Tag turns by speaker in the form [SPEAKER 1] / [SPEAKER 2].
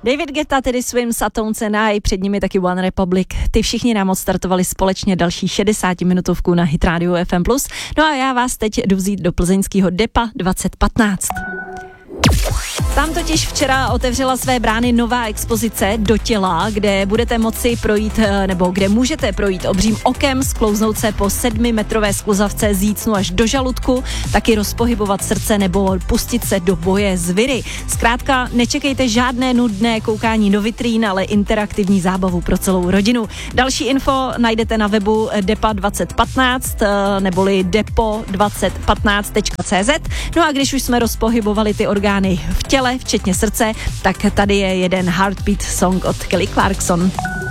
[SPEAKER 1] David Guetta tedy svým Satouce Night, před nimi taky One Republic. Ty všichni nám odstartovali společně další 60-minutovku na Hit Radio FM+. No a já vás teď jdu vzít do plzeňského Depa 2015. Tam totiž včera otevřela své brány nová expozice Do těla, kde budete moci projít, nebo kde můžete projít obřím okem, sklouznout se po 7metrové skluzavce z jícnu až do žaludku, taky rozpohybovat srdce nebo pustit se do boje s viry. Zkrátka nečekejte žádné nudné koukání do vitrín, ale interaktivní zábavu pro celou rodinu. Další info najdete na webu Depa 2015 neboli depo2015.cz. No a když už jsme rozpohybovali ty orgány v těle, včetně srdce, tak tady je jeden Heartbeat song od Kelly Clarkson.